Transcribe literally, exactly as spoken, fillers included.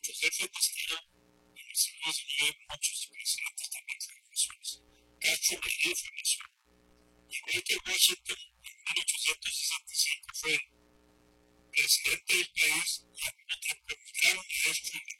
nuestro jefe de Estado, en nuestro Estados Unidos, muchos presidentes también de naciones, ha hecho mayor formación. Igual que Washington en mil ochocientos sesenta y cinco fue presidente del país, y al mismo tiempo emigraron a esto